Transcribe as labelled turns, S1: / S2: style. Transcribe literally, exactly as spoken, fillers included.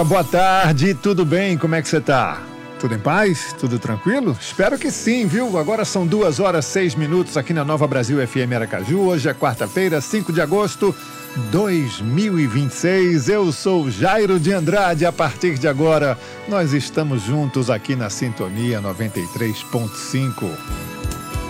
S1: Boa tarde, tudo bem? Como é que você tá? Tudo em paz? Tudo tranquilo? Espero que sim, viu? Agora são duas horas, seis minutos aqui na Nova Brasil F M Aracaju. Hoje é quarta-feira, cinco de agosto de dois mil e vinte e seis. Eu sou Jairo de Andrade. A partir de agora, nós estamos juntos aqui na Sintonia noventa e três ponto cinco.